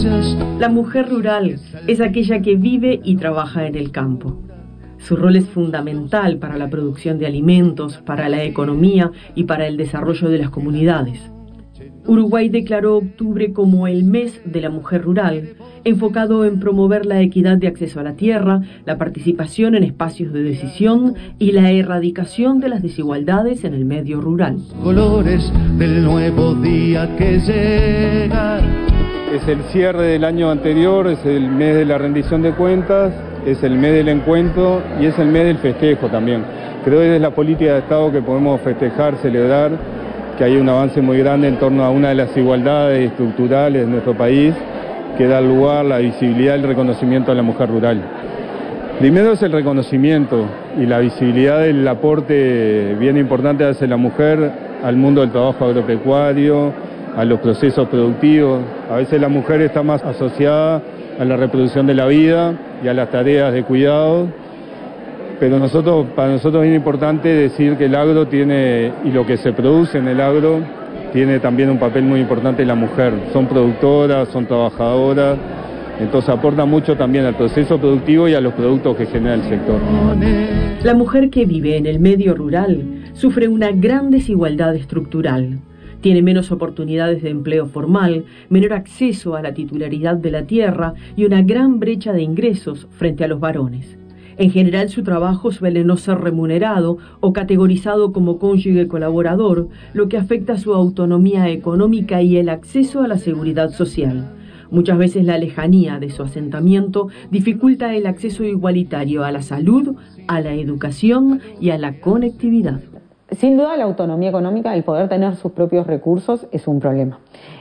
La mujer rural es aquella que vive y trabaja en el campo. Su rol es fundamental para la producción de alimentos, para la economía y para el desarrollo de las comunidades. Uruguay declaró octubre como el mes de la mujer rural, enfocado en promover la equidad de acceso a la tierra, la participación en espacios de decisión y la erradicación de las desigualdades en el medio rural. Colores del nuevo día que llega. Es el cierre del año anterior, es el mes de la rendición de cuentas, es el mes del encuentro y es el mes del festejo también. Creo que es la política de Estado que podemos festejar, celebrar, que hay un avance muy grande en torno a una de las desigualdades estructurales de nuestro país, que da lugar a la visibilidad y el reconocimiento a la mujer rural. Primero es el reconocimiento y la visibilidad del aporte bien importante que hace la mujer al mundo del trabajo agropecuario, a los procesos productivos. A veces la mujer está más asociada a la reproducción de la vida y a las tareas de cuidado, pero para nosotros es importante decir que el agro tiene, y lo que se produce en el agro, tiene también un papel muy importante la mujer. Son productoras, son trabajadoras, entonces aporta mucho también al proceso productivo y a los productos que genera el sector. La mujer que vive en el medio rural sufre una gran desigualdad estructural. Tiene menos oportunidades de empleo formal, menor acceso a la titularidad de la tierra y una gran brecha de ingresos frente a los varones. En general, su trabajo suele no ser remunerado o categorizado como cónyuge colaborador, lo que afecta su autonomía económica y el acceso a la seguridad social. Muchas veces la lejanía de su asentamiento dificulta el acceso igualitario a la salud, a la educación y a la conectividad. Sin duda la autonomía económica, el poder tener sus propios recursos es un problema.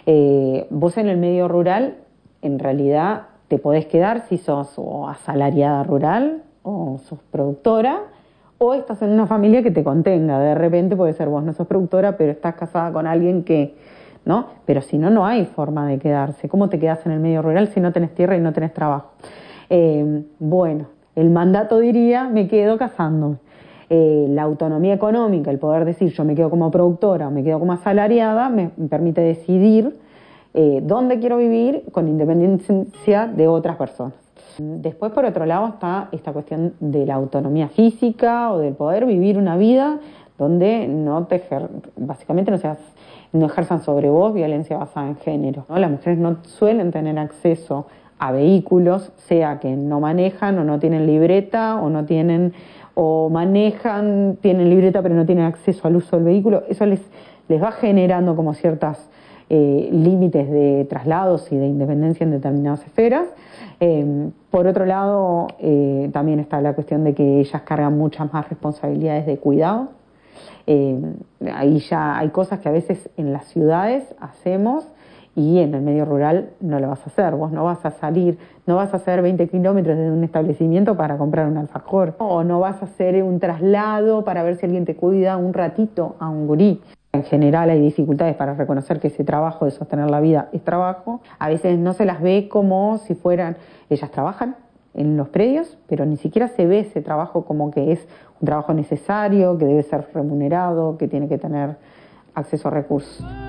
Vos en el medio rural, en realidad te podés quedar si sos o asalariada rural o sos productora, o estás en una familia que te contenga. De repente puede ser vos no sos productora, pero estás casada con alguien que, ¿no? Pero si no, no hay forma de quedarse. ¿Cómo te quedás en el medio rural si no tenés tierra y no tenés trabajo? Bueno, el mandato diría, me quedo casándome. La autonomía económica, el poder decir yo me quedo como productora o me quedo como asalariada, me permite decidir dónde quiero vivir con independencia de otras personas. Después, por otro lado, está esta cuestión de la autonomía física o del poder vivir una vida donde básicamente no ejerzan sobre vos violencia basada en género, ¿no? Las mujeres no suelen tener acceso a vehículos, sea que no manejan o no tienen libreta o manejan, tienen libreta pero no tienen acceso al uso del vehículo. Eso les va generando como ciertas límites de traslados y de independencia en determinadas esferas. Por otro lado, también está la cuestión de que ellas cargan muchas más responsabilidades de cuidado. Ahí ya hay cosas que a veces en las ciudades hacemos y en el medio rural no lo vas a hacer. Vos no vas a salir, no vas a hacer 20 kilómetros desde un establecimiento para comprar un alfajor, o no vas a hacer un traslado para ver si alguien te cuida un ratito a un gurí. En general hay dificultades para reconocer que ese trabajo de sostener la vida es trabajo. A veces no se las ve como si fueran, ellas trabajan en los predios, pero ni siquiera se ve ese trabajo como que es un trabajo necesario, que debe ser remunerado, que tiene que tener acceso a recursos.